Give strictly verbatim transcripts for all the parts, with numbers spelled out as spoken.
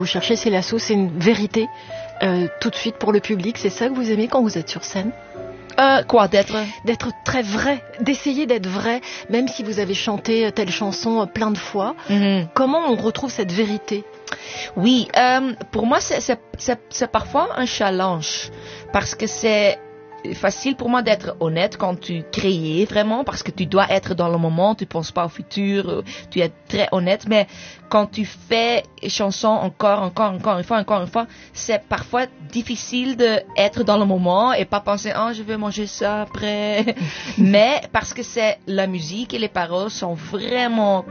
Vous cherchez, c'est la sauce, c'est une vérité euh, tout de suite pour le public. C'est ça que vous aimez quand vous êtes sur scène? Euh, quoi, d'être D'être très vrai, d'essayer d'être vrai, même si vous avez chanté telle chanson plein de fois. Mm-hmm. Comment on retrouve cette vérité? Oui, euh, pour moi, c'est, c'est, c'est, c'est parfois un challenge, parce que c'est facile pour moi d'être honnête quand tu crées vraiment, parce que tu dois être dans le moment, tu penses pas au futur, tu es très honnête, mais quand tu fais chanson encore, encore, encore une fois, encore une fois, c'est parfois difficile d'être dans le moment et pas penser, ah, oh, je vais manger ça après. Mais parce que c'est la musique et les paroles sont vraiment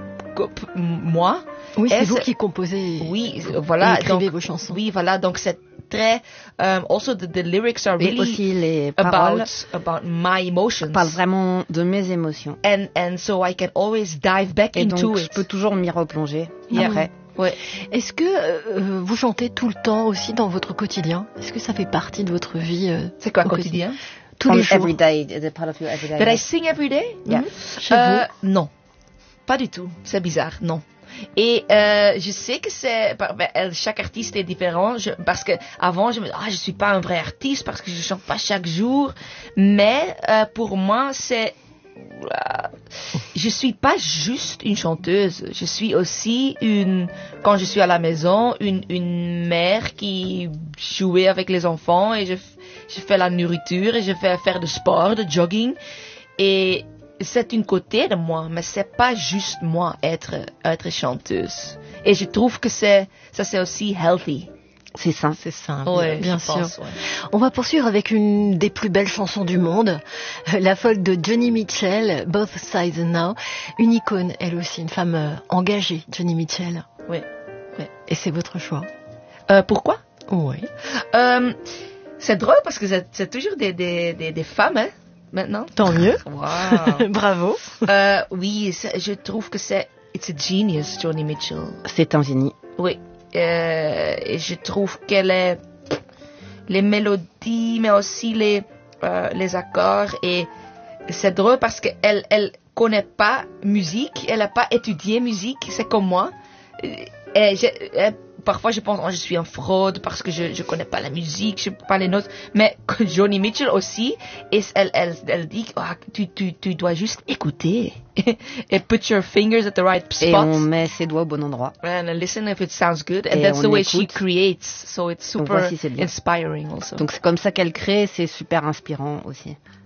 moi. Oui, c'est vous qui composez. Oui, voilà. Et écrivez donc, vos chansons. Oui, voilà. Donc c'est très. Um, also, the, the lyrics are really et aussi les paroles about about my emotions. Parlent vraiment de mes émotions. And and so I can always dive back et into donc, it. Je peux toujours m'y replonger yeah. après. Ouais. Est-ce que euh, vous chantez tout le temps aussi dans votre quotidien? Est-ce que ça fait partie de votre vie euh, C'est quoi quotidien? Tous les jours. Every day, is it part of your everyday? That I sing every day? Yeah. Mm-hmm. Chez euh, vous? Non, pas du tout. C'est bizarre, non. Et euh, je sais que c'est ben, chaque artiste est différent je, parce que avant je me dis ah je suis pas un vrai artiste parce que je chante pas chaque jour, mais euh, pour moi c'est euh, je suis pas juste une chanteuse, je suis aussi une quand je suis à la maison une une mère qui jouait avec les enfants et je je fais la nourriture et je fais faire de sport, de jogging et c'est une côté de moi, mais c'est pas juste moi être être chanteuse. Et je trouve que c'est ça c'est aussi healthy. C'est sain, c'est sain, ouais, bien, bien sûr. Pense, ouais. On va poursuivre avec une des plus belles chansons du monde, la folk de Joni Mitchell, Both Sides Now, une icône, elle aussi, une femme euh, engagée, Joni Mitchell. Oui, oui. Et c'est votre choix. Euh, pourquoi? Oui. Euh, c'est drôle parce que c'est, c'est toujours des des des, des femmes, hein. Maintenant. Tant mieux. Wow. Bravo. Euh, oui, je trouve que c'est it's a genius, Joni Mitchell. C'est un génie. Oui. Euh, et je trouve qu'elle est les mélodies, mais aussi les euh, les accords et c'est drôle parce qu'elle elle connaît pas musique, elle a pas étudié musique, c'est comme moi. Et je, et parfois je pense oh, je suis un fraude parce que je je connais pas la musique, je sais pas les notes, mais Joni Mitchell aussi et elle elle elle dit oh, tu tu tu dois juste écouter et put your fingers at the right spot et on met ses doigts au bon endroit and listen if it sounds good and et that's the way écoute. she creates, so it's super si inspiring also. Donc c'est comme ça qu'elle crée, c'est super inspirant aussi.